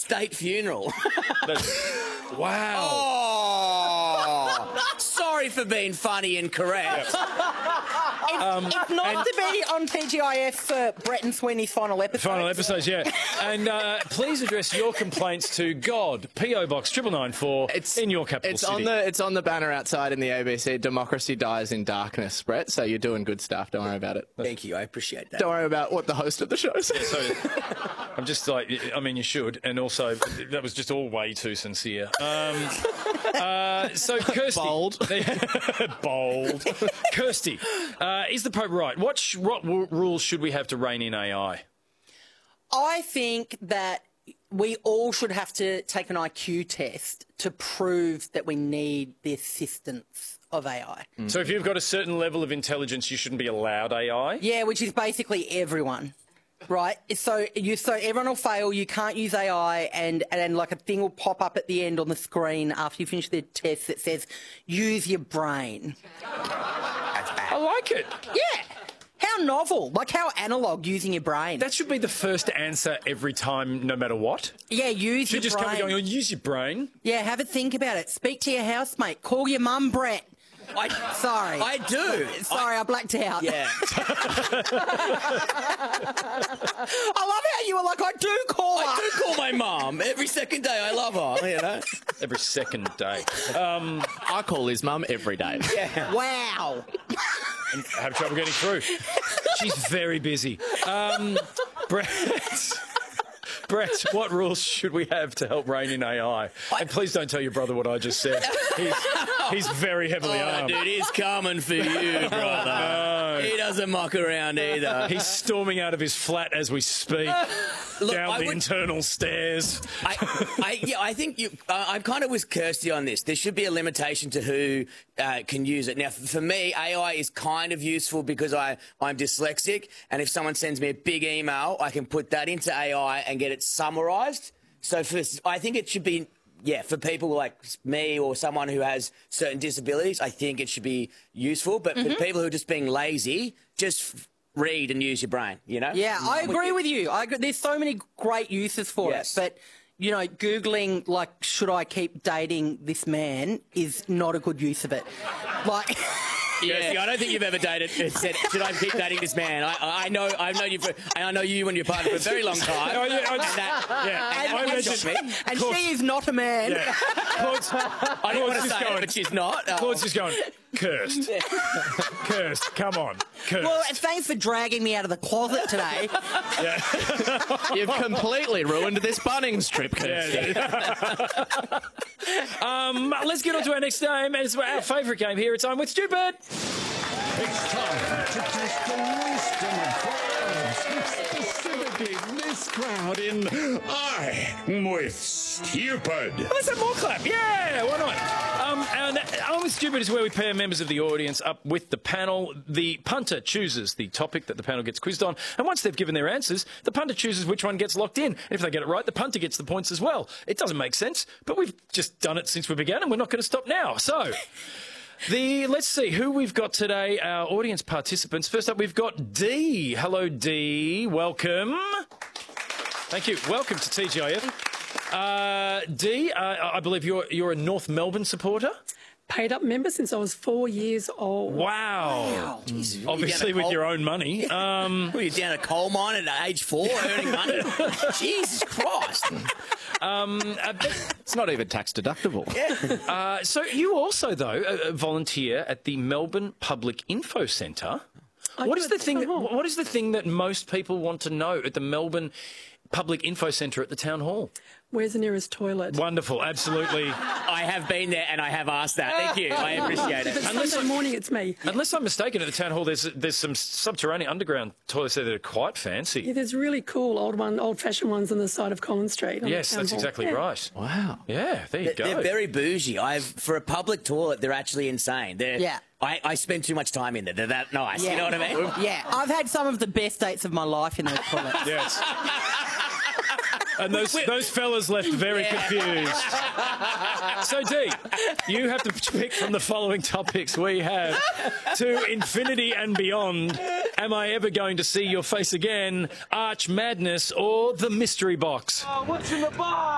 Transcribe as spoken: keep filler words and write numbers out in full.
state funeral. Wow. Oh, sorry for being funny and correct. If, um, if not to be on T G I F for Brett and Sweeney's final episode. Final episodes, yeah. And uh, please address your complaints to God, P O Box triple nine four in your capital it's city. On the, it's on the banner outside in the A B C. Democracy dies in darkness, Brett. So you're doing good stuff. Don't worry about it. Thank you. I appreciate that. Don't worry about what the host of the show says. Yeah, so, I'm just like, I mean, you should. And also, that was just all way too sincere. Um, uh, so, Kirsty. Bold. Bold. Kirsty, uh, is the Pope right? What, sh what rules should we have to rein in A I? I think that we all should have to take an I Q test to prove that we need the assistance of A I. Mm. So if you've got a certain level of intelligence, you shouldn't be allowed A I? Yeah, which is basically everyone. Right, so you so everyone will fail. You can't use A I, and and then like a thing will pop up at the end on the screen after you finish the test that says "use your brain." I like it. Yeah, how novel! Like how analog using your brain. That should be the first answer every time, no matter what. Yeah, use should your just brain. come going, oh, use your brain. Yeah, have a think about it. Speak to your housemate. Call your mum, Brett. I, sorry. I do. Sorry, I, I blacked out. Yeah. I love how you were like, I do call her. I do call my mum every second day. I love her, you know. Every second day. Um, I call his mum every day. Yeah. Wow. And have trouble getting through. She's very busy. Um, Brett... Brett, what rules should we have to help rein in A I? And please don't tell your brother what I just said. He's, he's very heavily oh, armed. Dude, he's coming for you, brother. No. He doesn't muck around either. He's storming out of his flat as we speak, Look, down I the would, internal stairs. I, I, yeah, I think you, uh, I'm kind of with Kirsty on this. There should be a limitation to who uh, can use it. Now, for me, A I is kind of useful because I, I'm dyslexic, and if someone sends me a big email, I can put that into A I and get it summarised. So for, I think it should be, yeah, for people like me or someone who has certain disabilities, I think it should be useful. But mm-hmm. for people who are just being lazy, just read and use your brain, you know? Yeah, I agree with you. I agree. There's so many great uses for yes. it. But, you know, Googling, like, should I keep dating this man is not a good use of it. Like... Yeah, see, I don't think you've ever dated. Said, should I keep dating this man? I, I know, I've known you for, I know you and your partner for a very long time. Oh, yeah, I, and that, yeah, and, and, and, and, me. and she is not a man. Yeah. Claude's, I didn't want to say going, it, but she's not. Oh. Claude's just going, cursed. Cursed, come on. Cursed. Well, thanks for dragging me out of the closet today. Yeah. You've completely ruined this Bunnings trip, Kirsty. Yeah, yeah. um, let's get on to our next game. It's our favourite game here. It's I'm With Stupid. It's time to test the wisdom of crowds. Specifically, this crowd in I'm With Stupid. Oh, let's have more clap. Yeah, why not? Um, and I'm With Stupid is where we pair members of the audience up with the panel. The punter chooses the topic that the panel gets quizzed on, and once they've given their answers, the punter chooses which one gets locked in. And if they get it right, the punter gets the points as well. It doesn't make sense, but we've just done it since we began, and we're not going to stop now. So... The let's see who we've got today. Our audience participants. First up, we've got Dee. Hello, Dee. Welcome. Thank you. Welcome to T G I F. Uh, Dee, uh, I believe you're you're a North Melbourne supporter. Paid up member since I was four years old. Wow. Wow. Jeez, Obviously with your own money. Um, Were you down a coal mine at age four earning money? Jesus Christ. Um, uh, it's not even tax deductible. Yeah. Uh, so you also, though, uh, volunteer at the Melbourne Public Info Centre. What is the thing? That, what is the thing that most people want to know at the Melbourne Public Info Centre at the Town Hall? Where's the nearest toilet? Wonderful, absolutely. I have been there and I have asked that. Thank you. I appreciate it. Unless Sunday morning, it's me. Unless I'm mistaken, at the Town Hall, there's there's some subterranean underground toilets there that are quite fancy. Yeah, there's really cool old one, old-fashioned ones on the side of Collins Street. Yes, that's Hall. exactly yeah. right. Wow. Yeah, there you they're, go. They're very bougie. I've for a public toilet, they're actually insane. They're, yeah. I, I spend too much time in there. They're that nice. Yeah. You know what I mean? Yeah. I've had some of the best dates of my life in those toilets. Yes. And those those fellas left very yeah. confused. So, Dee, you have to pick from the following topics we have. To infinity and beyond, am I ever going to see your face again, Arch Madness, or the Mystery Box? Oh, what's in the box?